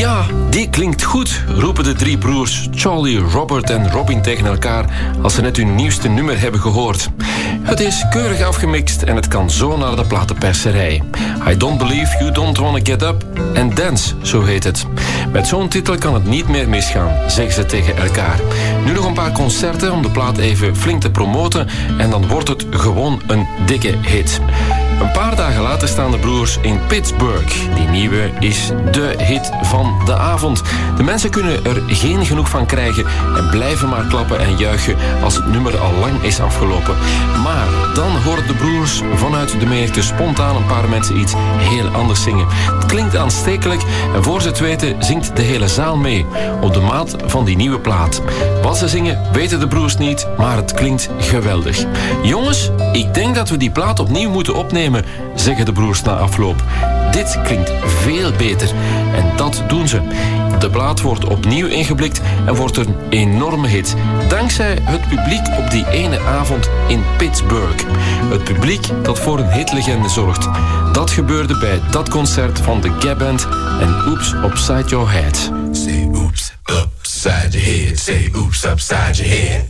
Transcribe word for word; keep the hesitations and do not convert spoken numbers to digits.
Ja, die klinkt goed, roepen de drie broers Charlie, Robert en Robin tegen elkaar als ze net hun nieuwste nummer hebben gehoord. Het is keurig afgemixt en het kan zo naar de platenperserij. I Don't Believe You Don't Wanna Get Up and Dance, zo heet het. Met zo'n titel kan het niet meer misgaan, zeggen ze tegen elkaar. Nu nog een paar concerten om de plaat even flink te promoten en dan wordt het gewoon een dikke hit. Een paar dagen later staan de broers in Pittsburgh. Die nieuwe is de hit van de avond. De mensen kunnen er geen genoeg van krijgen en blijven maar klappen en juichen als het nummer al lang is afgelopen. Maar dan horen de broers vanuit de menigte spontaan een paar mensen iets heel anders zingen. Het klinkt aanstekelijk en voor ze het weten zingt de hele zaal mee op de maat van die nieuwe plaat. Wat ze zingen weten de broers niet, maar het klinkt geweldig. Jongens, ik denk dat we die plaat opnieuw moeten opnemen, zeggen de broers na afloop. Dit klinkt veel beter en dat doen ze. De plaat wordt opnieuw ingeblikt en wordt een enorme hit. Dankzij het publiek op die ene avond in Pittsburgh. Het publiek dat voor een hitlegende zorgt. Dat gebeurde bij dat concert van de Gap Band en Oops Upside Your Head. Say oops upside your head. Say oops upside your head.